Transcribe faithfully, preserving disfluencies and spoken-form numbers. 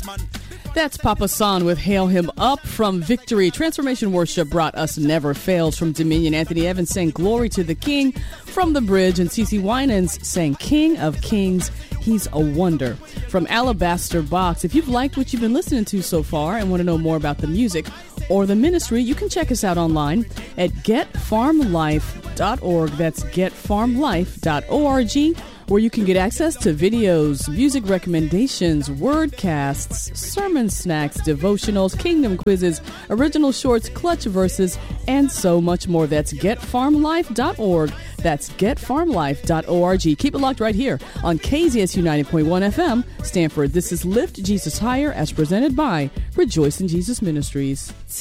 That's Papa San with Hail Him Up from Victory. Transformation Worship brought us Never Fails from Dominion. Anthony Evans sang Glory to the King from The Bridge. And CeCe Winans sang King of Kings, He's a Wonder from Alabaster Box. If you've liked what you've been listening to so far and want to know more about the music or the ministry, you can check us out online at get farm life dot org. That's get farm life dot org, where you can get access to videos, music recommendations, wordcasts, sermon snacks, devotionals, kingdom quizzes, original shorts, clutch verses, and so much more. That's get farm life dot org. That's get farm life dot org. Keep it locked right here on K Z S U ninety point one F M, Stanford. This is Lift Jesus Higher, as presented by Rejoice in Jesus Ministries.